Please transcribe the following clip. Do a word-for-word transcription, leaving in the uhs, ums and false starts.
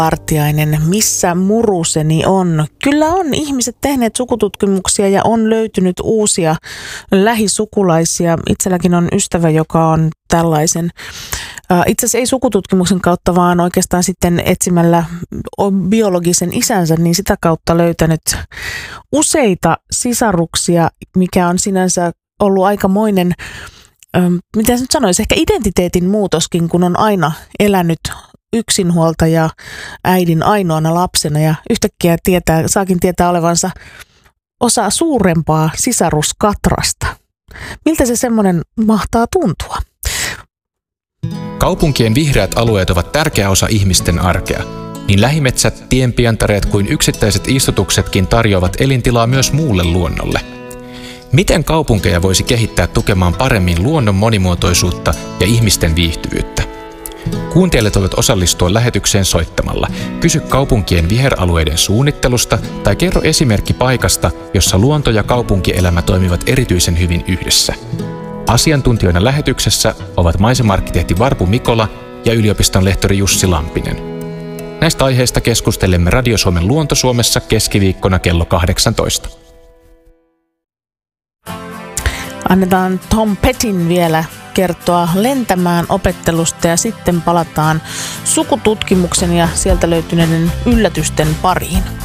Vartiainen, missä muruseni on? Kyllä on ihmiset tehneet sukututkimuksia ja on löytynyt uusia lähisukulaisia. Itselläkin on ystävä, joka on tällaisen, itse asiassa ei sukututkimuksen kautta, vaan oikeastaan sitten etsimällä biologisen isänsä, niin sitä kautta löytänyt useita sisaruksia, mikä on sinänsä ollut aikamoinen, mitä nyt sanoisi, ehkä identiteetin muutoskin, kun on aina elänyt yksinhuoltaja äidin ainoana lapsena ja yhtäkkiä tietää, saakin tietää olevansa osa suurempaa sisaruskatrasta. Miltä se semmoinen mahtaa tuntua? Kaupunkien vihreät alueet ovat tärkeä osa ihmisten arkea. Niin lähimetsät, tienpientareet kuin yksittäiset istutuksetkin tarjoavat elintilaa myös muulle luonnolle. Miten kaupunkeja voisi kehittää tukemaan paremmin luonnon monimuotoisuutta ja ihmisten viihtyvyyttä? Kuuntelijat voivat osallistua lähetykseen soittamalla. Kysy kaupunkien viheralueiden suunnittelusta tai kerro esimerkki paikasta, jossa luonto ja kaupunkielämä toimivat erityisen hyvin yhdessä. Asiantuntijoina lähetyksessä ovat maisemarkkitehti Varpu Mikola ja yliopiston lehtori Jussi Lampinen. Näistä aiheista keskustelemme Radio Suomen Luonto Suomessa keskiviikkona kello kahdeksantoista. Annetaan Tom Pettin vielä kertoa lentämään opettelusta ja sitten palataan sukututkimuksen ja sieltä löytyneiden yllätysten pariin.